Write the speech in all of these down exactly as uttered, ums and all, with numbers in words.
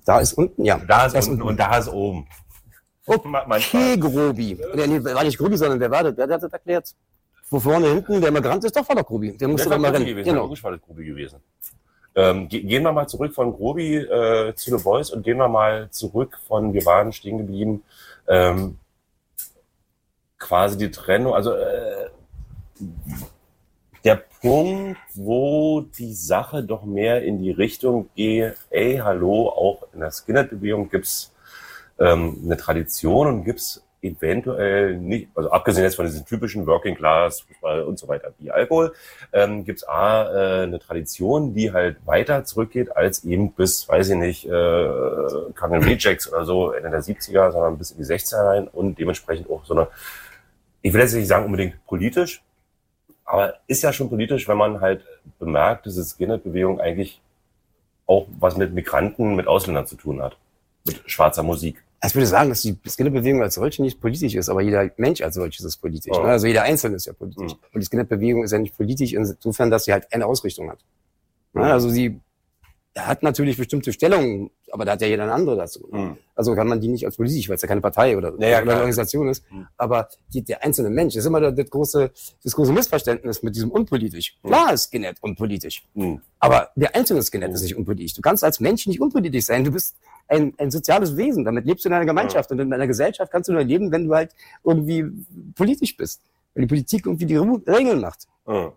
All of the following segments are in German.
Da ist unten, ja. Da ist unten und da ist oben. Okay, Grobi. Oder nee, war nicht Grobi, sondern wer war das? Wer hat das erklärt? Wo vorne hinten, der Migrant ist, doch war doch Grobi. Der musste doch mal rennen. Gewesen. Genau. Logisch war das Grobi gewesen. Ähm, ge- gehen wir mal zurück von Grobi äh, zu The Voice und gehen wir mal zurück von, wir waren stehen geblieben, ähm, quasi die Trennung, also äh, der Punkt, wo die Sache doch mehr in die Richtung geht, ey, hallo, auch in der Skinhead-Bewegung gibt's ähm, eine Tradition und gibt's eventuell nicht, also abgesehen jetzt von diesen typischen Working Class, Fußball und so weiter, wie Alkohol, ähm, gibt's A, äh, eine Tradition, die halt weiter zurückgeht als eben bis, weiß ich nicht, äh, Kangen Rejects oder so Ende der siebziger, sondern bis in die sechziger rein und dementsprechend auch so eine, ich will jetzt nicht sagen unbedingt politisch, aber ist ja schon politisch, wenn man halt bemerkt, dass die Skinhead-Bewegung eigentlich auch was mit Migranten, mit Ausländern zu tun hat, mit schwarzer Musik. Ich würde sagen, dass die Skinhead-Bewegung als solche nicht politisch ist, aber jeder Mensch als solches ist politisch. Oh. Ne? Also jeder Einzelne ist ja politisch. Mhm. Und die Skinhead-Bewegung ist ja nicht politisch insofern, dass sie halt eine Ausrichtung hat. Mhm. Ne? Also sie hat natürlich bestimmte Stellungen, aber da hat ja jeder eine andere dazu. Mhm. Also kann man die nicht als politisch, weil es ja keine Partei oder, naja, oder eine Organisation ist. Mhm. Aber die, der einzelne Mensch ist immer das große, das große Missverständnis mit diesem unpolitisch. Mhm. Klar ist Skinhead unpolitisch. Mhm. Aber der einzelne Skinhead mhm. ist nicht unpolitisch. Du kannst als Mensch nicht unpolitisch sein. Du bist ein, ein soziales Wesen. Damit lebst du in einer Gemeinschaft. Mhm. Und in einer Gesellschaft kannst du nur leben, wenn du halt irgendwie politisch bist. Weil die Politik irgendwie die Regeln macht. Mhm.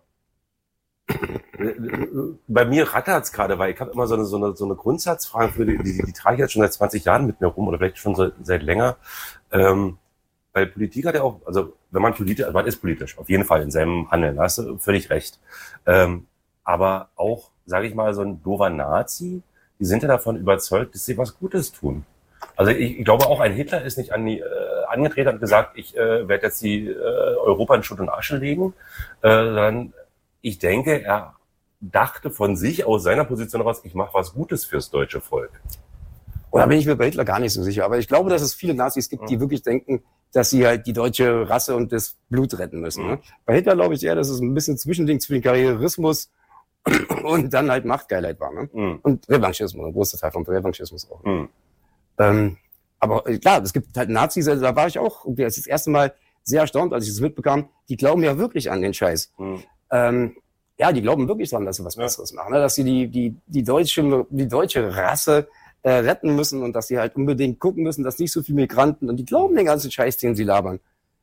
Bei mir rattert's gerade, weil ich habe immer so eine, so eine, so eine Grundsatzfrage, für die, die, die trage ich jetzt schon seit zwanzig Jahren mit mir rum oder vielleicht schon so, seit länger. Ähm, weil Politik hat ja auch, also wenn man politisch, also man ist politisch, auf jeden Fall in seinem Handeln, da hast du völlig recht. Ähm, aber auch, sage ich mal, so ein doofer Nazi, die sind ja davon überzeugt, dass sie was Gutes tun. Also ich, ich glaube auch, ein Hitler ist nicht an die, äh, angetreten und gesagt, ich äh, werde jetzt die äh, Europa in Schutt und Asche legen, äh, sondern ich denke, er dachte von sich aus seiner Position heraus, ich mache was Gutes fürs deutsche Volk. Oder bin ich mir bei Hitler gar nicht so sicher. Aber ich glaube, dass es viele Nazis gibt, die wirklich denken, dass sie halt die deutsche Rasse und das Blut retten müssen. Mhm. Ne? Bei Hitler glaube ich eher, dass es ein bisschen Zwischending zwischen Karrierismus und dann halt Machtgeilheit war. Ne? Mhm. Und Revanchismus, ein großer Teil von Revanchismus auch. Mhm. Ähm, aber klar, es gibt halt Nazis, da war ich auch das, das erste Mal sehr erstaunt, als ich das mitbekam. Die glauben ja wirklich an den Scheiß. Mhm. Ähm, ja, die glauben wirklich dran, dass sie was Besseres ja. machen, ne? Dass sie die, die, die deutsche, die deutsche Rasse äh, retten müssen und dass sie halt unbedingt gucken müssen, dass nicht so viele Migranten und die glauben den ganzen Scheiß, den sie labern.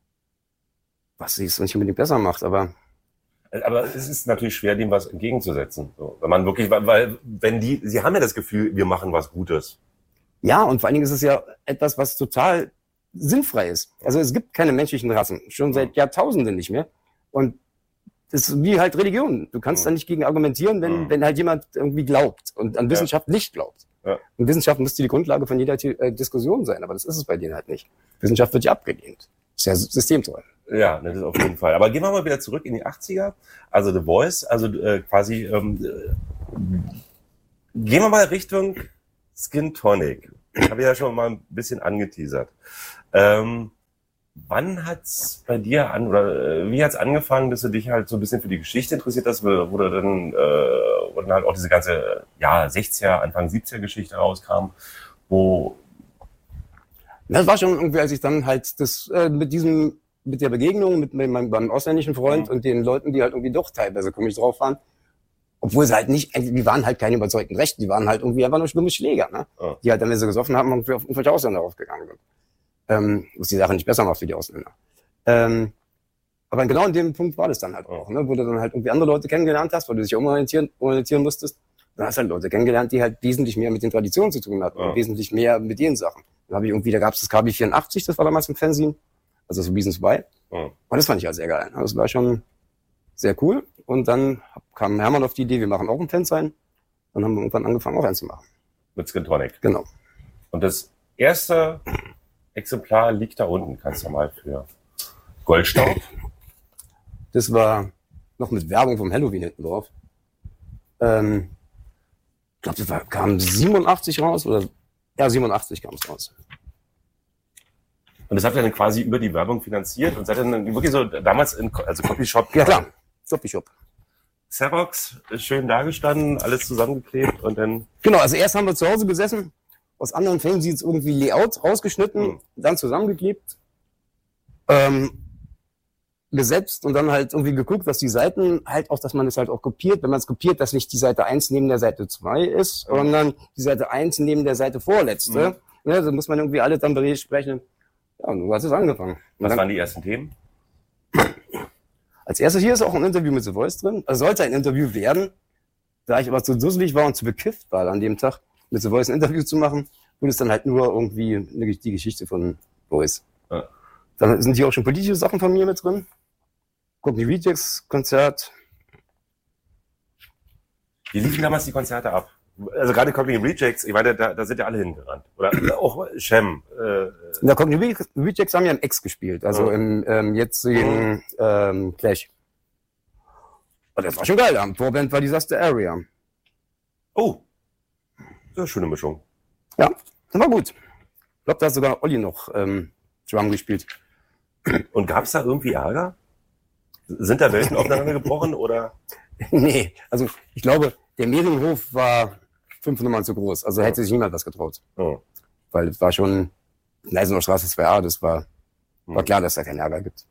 Was sie es nicht unbedingt besser macht, aber. Aber es ist natürlich schwer, dem was entgegenzusetzen. So, wenn man wirklich, weil, weil, wenn die, sie haben ja das Gefühl, wir machen was Gutes. Ja, und vor allen Dingen ist es ja etwas, was total sinnfrei ist. Also es gibt keine menschlichen Rassen, schon seit Jahrtausenden nicht mehr. Und das ist wie halt Religion. Du kannst mhm. da nicht gegen argumentieren, wenn, mhm. wenn halt jemand irgendwie glaubt und an Wissenschaft ja. nicht glaubt. Ja. Und Wissenschaft müsste die Grundlage von jeder äh, Diskussion sein, aber das ist es bei denen halt nicht. Wissenschaft wird ja abgelehnt. Das ist ja systemtreu. Ja, das ist auf jeden Fall. Aber gehen wir mal wieder zurück in die achtziger. Also The Voice, also äh, quasi, ähm, äh, gehen wir mal Richtung Skin Tonic. Ich habe ja schon mal ein bisschen angeteasert. Ähm, Wann hat's bei dir an, oder äh, wie hat's angefangen, dass du dich halt so ein bisschen für die Geschichte interessiert hast, wo, wo du dann, äh, wo dann halt auch diese ganze, ja, sechziger, Anfang siebziger Geschichte rauskam, wo... Das war schon irgendwie, als ich dann halt das, äh, mit diesem, mit der Begegnung mit meinem, meinem ausländischen Freund mhm. und den Leuten, die halt irgendwie doch teilweise komisch drauf waren, obwohl sie halt nicht, die waren halt keine überzeugten Rechten, die waren halt irgendwie einfach nur schlimme Schläger, ne? Mhm. Die halt dann, wenn sie gesoffen haben, irgendwie auf irgendwelche Ausländer aufgegangen sind. Ähm, was die Sache nicht besser macht für die Ausländer. Ähm, aber genau in dem Punkt war das dann halt auch, ne? Wo du dann halt irgendwie andere Leute kennengelernt hast, wo du dich umorientieren, orientieren musstest. Dann hast du halt Leute kennengelernt, die halt wesentlich mehr mit den Traditionen zu tun hatten ja. und wesentlich mehr mit den Sachen. Dann habe ich irgendwie, da gab es das K B vierundachtzig, das war damals im Fernsehen, also so Reasons Why. Ja. Und das fand ich halt sehr geil. Das war schon sehr cool. Und dann kam Hermann auf die Idee, wir machen auch ein Fansign. Dann haben wir irgendwann angefangen, auch eins zu machen. Mit Skin Tonic. Genau. Und das erste Exemplar liegt da unten, kannst du mal für Goldstaub. Das war noch mit Werbung vom Halloween hinten drauf. Ähm, ich glaube, das war, kam siebenundachtzig raus, oder? Ja, siebenundachtzig kam es raus. Und das habt ihr dann quasi über die Werbung finanziert und seid dann wirklich so damals in, also Copyshop. Ja, klar. Copyshop. Xerox, schön dagestanden, alles zusammengeklebt und dann... Genau, also erst haben wir zu Hause gesessen aus anderen Fanzines irgendwie Layout rausgeschnitten, Mhm. dann zusammengeklebt, ähm, gesetzt und dann halt irgendwie geguckt, dass die Seiten halt auch, dass man es halt auch kopiert, wenn man es kopiert, dass nicht die Seite eins neben der Seite zwei ist, Mhm. sondern die Seite eins neben der Seite vorletzte. Mhm. Ja, so muss man irgendwie alle dann besprechen. Ja, und so hat es angefangen. Und Was dann, waren die ersten Themen? als erstes hier ist auch ein Interview mit The Voice drin. Also sollte ein Interview werden. Da ich aber zu dusselig war und zu bekifft war an dem Tag, mit The Voice ein Interview zu machen, wurde es dann halt nur irgendwie eine, die Geschichte von Voice. Ja. Dann sind hier auch schon politische Sachen von mir mit drin. Cockney Rejects Konzert. Wie liefen damals die Konzerte ab? Also gerade Cockney Rejects, ich meine, da, da sind ja alle hingerannt. Oder auch Shem. Äh, In der Cockney Rejects haben ja im X gespielt, also Ja. im ähm, jetzigen ähm, Clash. Und das war schon geil. Am Vorband war Disaster Area. oh, das ist eine schöne Mischung. Ja, das war gut. Ich glaube, da hat sogar Olli noch ähm, Drum gespielt. Und gab es da irgendwie Ärger? Sind da Welten aufeinander gebrochen oder? Nee, also ich glaube, der Mehringhof war fünf Nummern zu groß. Also hätte sich niemand was getraut. Oh. Weil es war schon Neisener Straße zwei a, das war, war Hm. klar, dass da keinen Ärger gibt.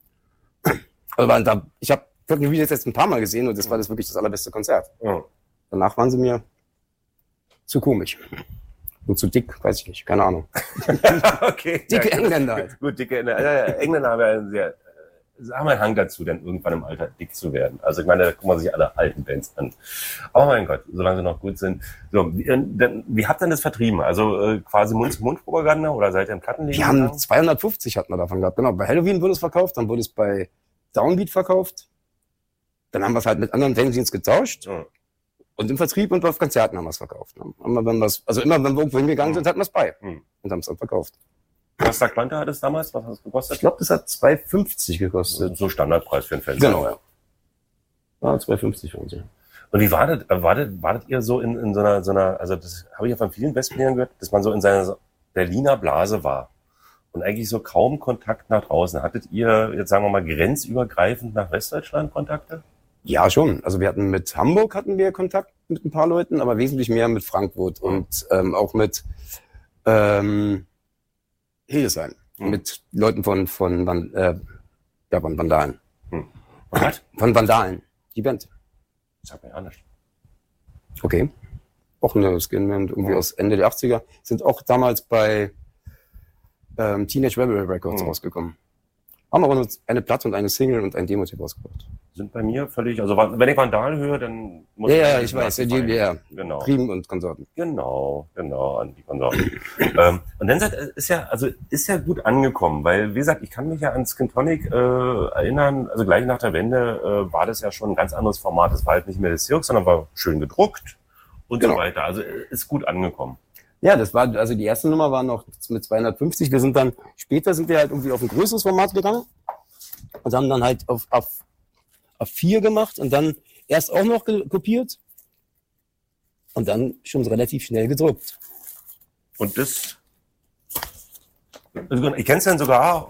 Aber da, ich habe Cockney Rejects jetzt ein paar Mal gesehen und das war das wirklich das allerbeste Konzert. Oh. Danach waren sie mir zu komisch. Und zu dick, weiß ich nicht, keine Ahnung. Okay. Dicke ja, gut. Engländer halt. Gut, dicke Engländer. Ja, ja, Engländer haben ja einen sehr, äh, haben einen Hang dazu, dann irgendwann im Alter dick zu werden. Also ich meine, da gucken wir sich alle alten Bands an. Aber mein Gott, solange sie noch gut sind. So, wie, äh, denn, wie habt ihr denn das vertrieben? Also äh, quasi Mund-zu-Mund-Propaganda oder seid ihr im Plattenläden Wir haben gegangen? zweihundertfünfzig hatten wir davon gehabt. Genau, bei Halloween wurde es verkauft, dann wurde es bei Downbeat verkauft. Dann haben wir es halt mit anderen Fanzines getauscht. Ja. Und im Vertrieb und auf Konzerten haben wir es verkauft. Immer, wenn wir's, also immer, wenn wir irgendwo hingegangen sind, hatten wir es bei. Hm. Und haben es dann verkauft. Was sagt Quanta hat es damals? Was hat es Ich gekostet? glaube, das hat zwei fünfzig gekostet. So Standardpreis für ein Fenster. Genau, ja. Ja, zwei fünfzig für uns, ja. Und wie wartet, wartet, wartet ihr so in, in so einer, so einer, also das habe ich ja von vielen Westplayern gehört, dass man so in seiner Berliner Blase war und eigentlich so kaum Kontakt nach draußen. Hattet ihr jetzt, sagen wir mal, grenzübergreifend nach Westdeutschland Kontakte? Ja, schon. Also wir hatten mit Hamburg hatten wir Kontakt mit ein paar Leuten, aber wesentlich mehr mit Frankfurt und ähm, auch mit ähm, Hildesheim. Mhm. Mit Leuten von von Van, äh, ja, von Vandalen. Was? Von Vandalen. Die Band. Sag mir ja nicht. Okay. Auch eine Skinband, irgendwie Mhm. aus Ende der achtziger. Sind auch damals bei ähm, Teenage Rebel Records Mhm. rausgekommen. Haben aber nur eine Platte und eine Single und ein Demo-Tape rausgebracht. Sind bei mir völlig, also wenn ich Vandal höre, dann muss Ja, ich ja, an ich die weiß. Ja, die, Nazi-Vereine. ja. Genau. Priem und Konsorten. Genau, genau, an die Konsorten. ähm, und dann seid, ist ja, also ist ja gut angekommen, weil, wie gesagt, ich kann mich ja an Skin Tonic äh, erinnern, also gleich nach der Wende äh, war das ja schon ein ganz anderes Format. Das war halt nicht mehr das Cirque, sondern war schön gedruckt und Genau. so weiter. Also ist gut angekommen. Ja, das war, also die erste Nummer war noch mit zweihundertfünfzig. Wir sind dann, später sind wir halt irgendwie auf ein größeres Format gegangen und haben dann halt auf, auf, auf vier gemacht und dann erst auch noch ge- kopiert und dann schon relativ schnell gedruckt. Und das, ich kenne es dann sogar